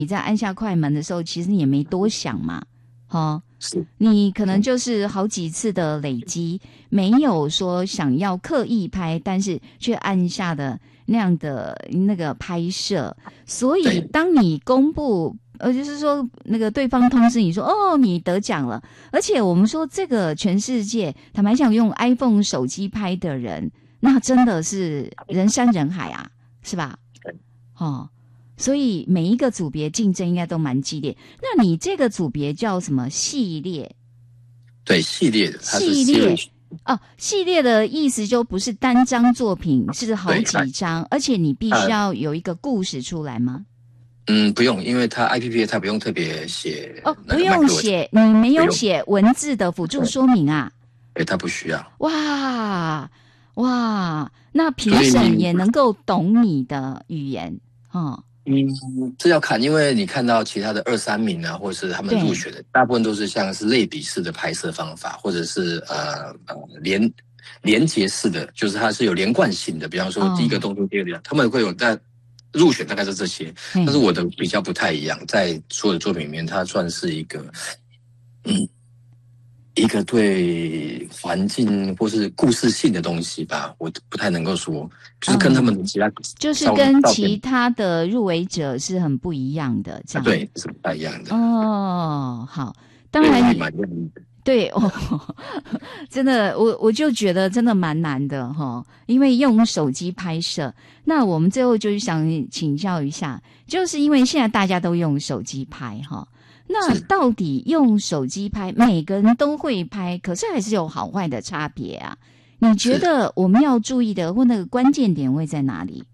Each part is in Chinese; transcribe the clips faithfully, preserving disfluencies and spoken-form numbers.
你在按下快门的时候，其实你也没多想嘛，哦， 是你可能就是好几次的累积，没有说想要刻意拍，但是却按下的那样的那个拍摄，所以当你公布。呃，就是说，那个对方通知你说，哦，你得奖了，而且我们说这个全世界，坦白讲，用 iPhone 手机拍的人，那真的是人山人海啊，是吧？哦，所以每一个组别竞争应该都蛮激烈。那你这个组别叫什么系列？ 对，系列的，它是系列哦，系列的意思就不是单张作品，是好几张，而且你必须要有一个故事出来吗？ 嗯，不用，因为它 I P P A 它不用特别写哦，不用写，你没有写文字的辅助说明啊？ 对，它不需要。 哇哇，那评审也能够懂你的语言哦。 嗯，这要看，因为你看到其他的二三名啊，或者是他们入选的，大部分都是像是类比式的拍摄方法，或者是呃呃连连结式的，就是它是有连贯性的。比方说第一个动作，第二个，他们会有在。入选大概是这些，但是我的比较不太一样，在所有的作品里面，它算是一个，嗯，一个对环境或是故事性的东西吧，我不太能够说，就是跟他们的其他、 嗯，就是跟其他的入围者是很不一样的，这样、 啊、对，是不太一样的。 哦，好，当然蛮样的。 对哦，真的，我我就觉得真的蛮难的哈、哦，因为用手机拍摄。那我们最后就是想请教一下，就是因为现在大家都用手机拍哈、哦，那到底用手机拍，每个人都会拍，可是还是有好坏的差别啊？你觉得我们要注意的或那个关键点会在哪里？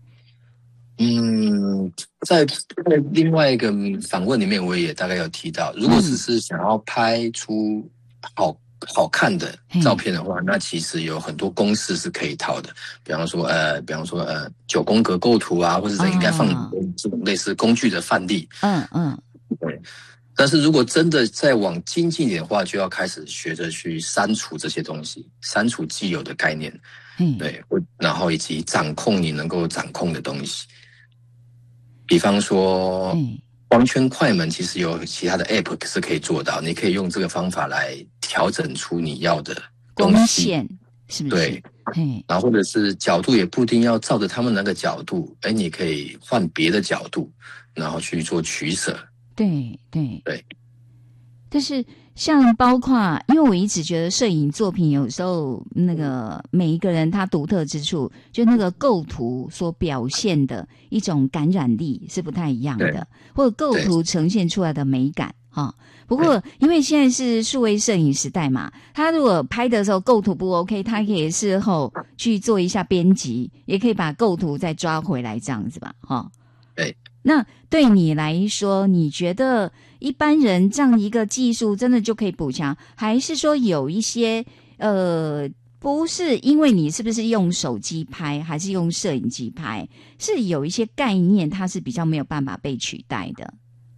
嗯，在在另外一个访问里面，我也大概有提到，如果只是想要拍出好好看的照片的话，那其实有很多公式是可以套的。比方说，呃，比方说，呃，九宫格构图啊，或者人应该放这种类似工具的范例。 嗯嗯， 对。但是如果真的再往精进一点的话，就要开始学着去删除这些东西，删除既有的概念。 嗯， 对，然后以及掌控你能够掌控的东西。比方说，光圈快门其实有其他的 app 是可以做到，你可以用这个方法来调整出你要的东西， 光线是不是？ 对，然后或者是角度也不一定要照着他们那个角度，哎，你可以换别的角度，然后去做取舍。 对对对， 但是像包括，因为我一直觉得摄影作品有时候那个每一个人他独特之处，就那个构图所表现的一种感染力是不太一样的，或者构图呈现出来的美感哈、哦。不过因为现在是数位摄影时代嘛，他如果拍的时候构图不 OK， 他可以事后去做一下编辑，也可以把构图再抓回来这样子吧，哈、哦。 对。 那对你来说，你觉得一般人这样一个技术真的就可以补强，还是说有一些呃，不是因为你是不是用手机拍，还是用摄影机拍，是有一些概念它是比较没有办法被取代的？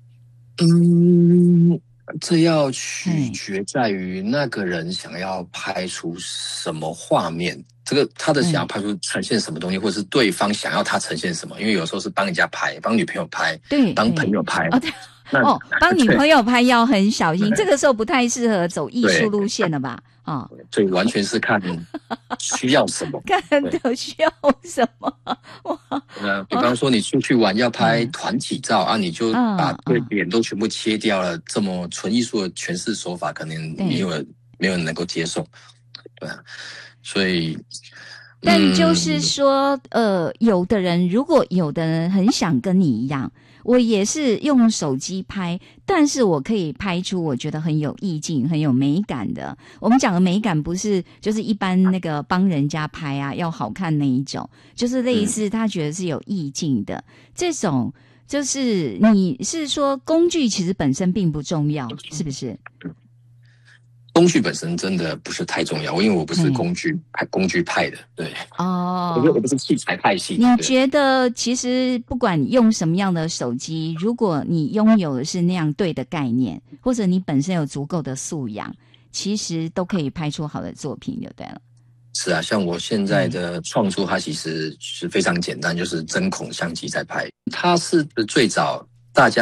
嗯，这要取决在于那个人想要拍出什么画面。这个他的想要拍出呈现什么东西，嗯、或者是对方想要他呈现什么？因为有时候是帮人家拍，帮女朋友拍， 对， 帮朋友拍。 哦，对，哦，帮女朋友拍要很小心，这个时候不太适合走艺术路线了吧？哦， 所以完全是看需要什么， 看的需要什么。哇， 呃，比方说你出去玩要拍团体照、嗯、啊，你就把对脸都全部切掉了，嗯、这么纯艺术的诠释手法，可能没有没有人能够接受，对啊。所以， 但就是说，嗯、呃，有的人如果有的人很想跟你一样，我也是用手机拍，但是我可以拍出我觉得很有意境、很有美感的。我们讲的美感不是就是一般那个帮人家拍啊要好看那一种，就是类似他觉得是有意境的、嗯、这种。就是你是说工具其实本身并不重要，是不是？ 工具本身真的不是太重要，因为我不是工具派、嗯、工具派的，对哦， 我我不是器材派系。 你觉得其实不管用什么样的手机，如果你拥有的是那样对的概念，或者你本身有足够的素养，其实都可以拍出好的作品就对了。 是啊，像我现在的创作，它其实是非常简单，就是针孔相机在拍。它是最早大家。